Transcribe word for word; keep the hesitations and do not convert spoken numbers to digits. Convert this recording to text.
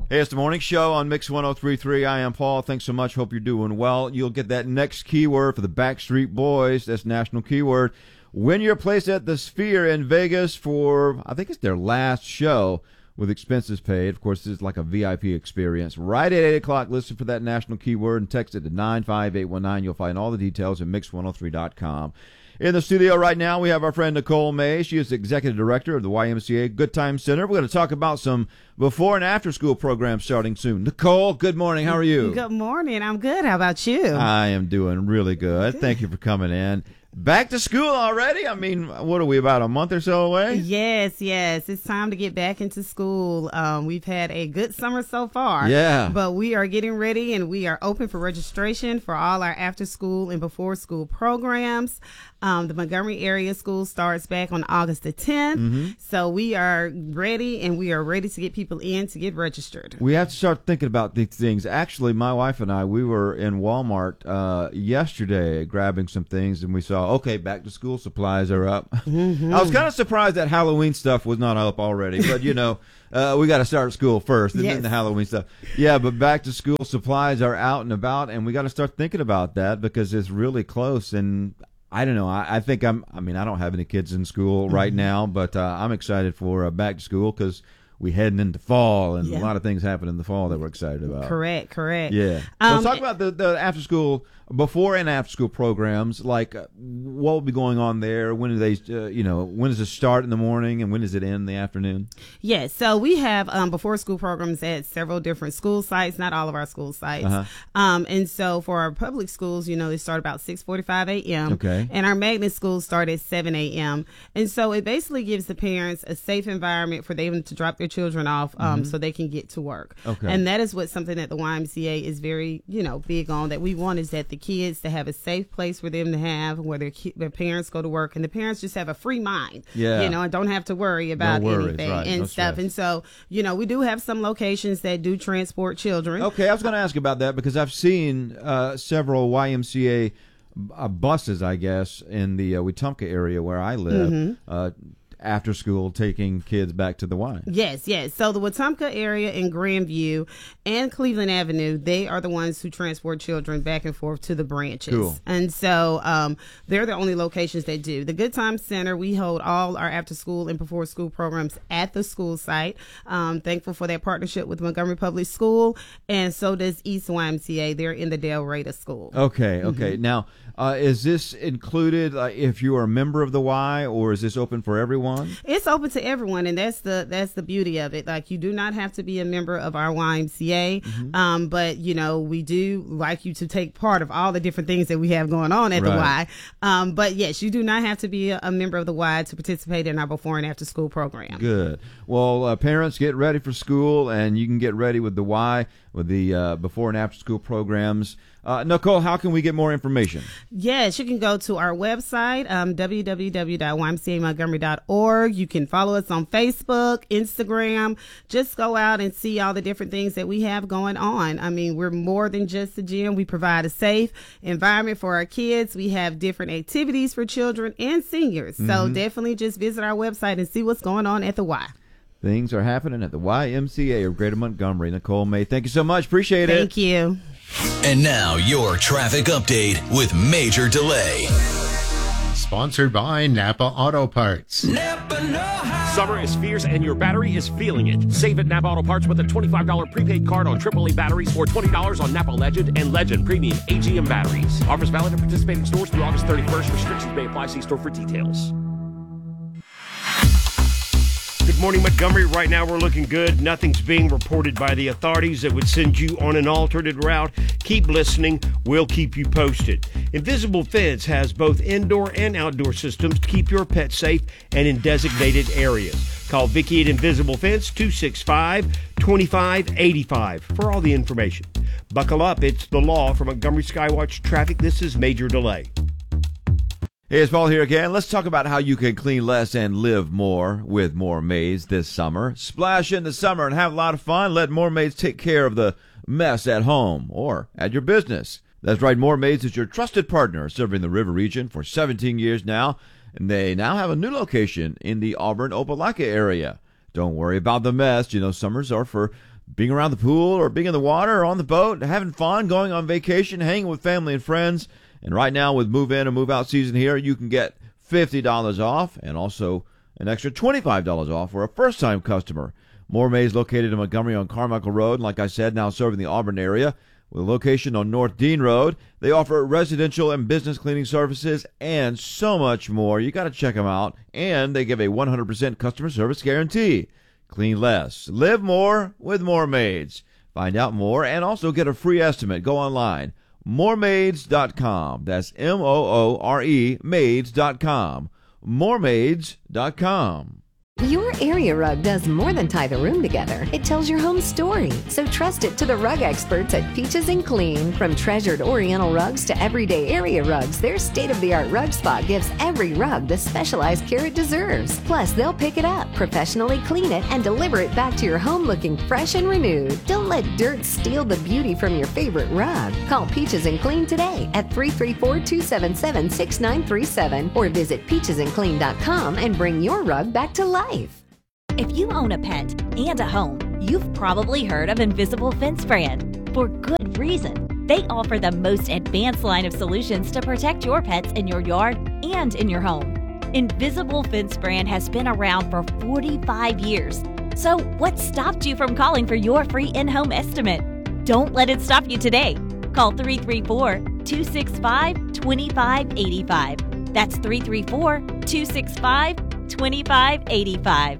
Hey, it's the morning show on Mix one oh three point three. I am Paul. Thanks so much. Hope you're doing well. You'll get that next keyword for the Backstreet Boys. That's national keyword. Win your place at the Sphere in Vegas for, I think it's their last show with expenses paid. Of course, this is like a V I P experience. Right at eight o'clock, listen for that national keyword and text it to nine five eight one nine. You'll find all the details at mix one oh three dot com. In the studio right now, we have our friend Nicole May. She is the executive director of the Y M C A Good Time Center. We're going to talk about some before and after school programs starting soon. Nicole, good morning. How are you? Good morning. I'm good. How about you? I am doing really good. good. Thank you for coming in. Back to school already? I mean, what are we, about a month or so away? Yes, yes. It's time to get back into school. Um, we've had a good summer so far. Yeah. But we are getting ready, and we are open for registration for all our after-school and before-school programs. Um, the Montgomery area school starts back on August the tenth. Mm-hmm. So we are ready, and we are ready to get people in to get registered. We have to start thinking about these things. Actually, my wife and I, we were in Walmart uh, yesterday grabbing some things, and we saw, okay, back to school supplies are up. Mm-hmm. I was kind of surprised that Halloween stuff was not up already, but you know, uh, we got to start school first and yes. then the Halloween stuff. Yeah, but back to school supplies are out and about, and we got to start thinking about that because it's really close. And I don't know. I, I think I'm, I mean, I don't have any kids in school right mm-hmm. now, but uh, I'm excited for uh, back to school because we heading into fall, and yeah. a lot of things happen in the fall that we're excited about. Correct, correct. Yeah. Um, so talk about the, the after school, before and after school programs. Like, uh, what will be going on there? When do they, uh, you know, when does it start in the morning and when does it end in the afternoon? Yes. So we have um, before school programs at several different school sites, not all of our school sites. Uh-huh. Um, and so for our public schools, you know, they start about six forty-five a.m. Okay. And our magnet schools start at seven a.m. And so it basically gives the parents a safe environment for them to drop their children off um, mm-hmm. so they can get to work. Okay. And that is what something that the Y M C A is very, you know, big on, that we want is that the kids to have a safe place for them to have where their, their parents go to work, and the parents just have a free mind, yeah. you know, and don't have to worry about no worries, anything right. and no stuff. stress. And so, you know, we do have some locations that do transport children. Okay, I was going to ask about that because I've seen uh, several Y M C A uh, buses, I guess, in the uh, Wetumpka area where I live, mm-hmm. uh, after school, taking kids back to the Y. Yes, yes. So the Wetumpka area in Grandview and Cleveland Avenue, they are the ones who transport children back and forth to the branches. Cool. And so um, they're the only locations that do. The Good Time Center, we hold all our after school and before school programs at the school site. Um, thankful for that partnership with Montgomery Public School, and so does East Y M C A. They're in the Del Reyta School. Okay, okay. Mm-hmm. Now, uh, is this included uh, if you are a member of the Y, or is this open for everyone? It's open to everyone, and that's the that's the beauty of it. Like, you do not have to be a member of our Y M C A, mm-hmm. um, but you know, we do like you to take part of all the different things that we have going on at right. the Y. Um, but yes, you do not have to be a, a member of the Y to participate in our before and after school program. Good. Well, uh, parents, get ready for school, and you can get ready with the Y with the uh, before and after school programs. Uh, Nicole, how can we get more information? Yes, you can go to our website, um, w w w dot y m c a montgomery dot org. You can follow us on Facebook, Instagram. Just go out and see all the different things that we have going on. I mean, we're more than just a gym. We provide a safe environment for our kids. We have different activities for children and seniors. Mm-hmm. So definitely just visit our website and see what's going on at the Y. Things are happening at the Y M C A of Greater Montgomery. Nicole May, thank you so much. Appreciate it. Thank you. And now your traffic update with Major Delay. Sponsored by Napa Auto Parts. Napa know-how. Summer is fierce and your battery is feeling it. Save at Napa Auto Parts with a twenty-five dollars prepaid card on triple A batteries or twenty dollars on Napa Legend and Legend Premium A G M batteries. Offers valid at participating stores through August thirty-first. Restrictions may apply. See store for details. Good morning, Montgomery. Right now we're looking good. Nothing's being reported by the authorities that would send you on an alternate route. Keep listening. We'll keep you posted. Invisible Fence has both indoor and outdoor systems to keep your pet safe and in designated areas. Call Vicki at Invisible Fence, two six five, two five eight five for all the information. Buckle up. It's the law from Montgomery Skywatch Traffic. This is Major Delay. Hey, it's Paul here again. Let's talk about how you can clean less and live more with More Maids this summer. Splash in the summer and have a lot of fun. Let More Maids take care of the mess at home or at your business. That's right, More Maids is your trusted partner, serving the River region for seventeen years now, and they now have a new location in the Auburn-Opelika area. Don't worry about the mess. You know, summers are for being around the pool or being in the water or on the boat, having fun, going on vacation, hanging with family and friends. And right now with move-in and move-out season here, you can get fifty dollars off and also an extra twenty-five dollars off for a first-time customer. More Maids located in Montgomery on Carmichael Road, and like I said, now serving the Auburn area. With a location on North Dean Road, they offer residential and business cleaning services and so much more. You got to check them out, and they give a one hundred percent customer service guarantee. Clean less, live more with More Maids. Find out more and also get a free estimate. Go online, more maids dot com. That's M O O R E, maids dot com. more maids dot com. Your area rug does more than tie the room together. It tells your home story. So trust it to the rug experts at Peaches and Clean. From treasured Oriental rugs to everyday area rugs, their state-of-the-art rug spot gives every rug the specialized care it deserves. Plus, they'll pick it up, professionally clean it, and deliver it back to your home looking fresh and renewed. Don't let dirt steal the beauty from your favorite rug. Call Peaches and Clean today at three three four, two seven seven, six nine three seven or visit peaches and clean dot com and bring your rug back to life. If you own a pet and a home, you've probably heard of Invisible Fence Brand. For good reason. They offer the most advanced line of solutions to protect your pets in your yard and in your home. Invisible Fence Brand has been around for forty-five years. So what stopped you from calling for your free in-home estimate? Don't let it stop you today. Call three three four, two six five, two five eight five. That's three three four, two six five, two five eight five.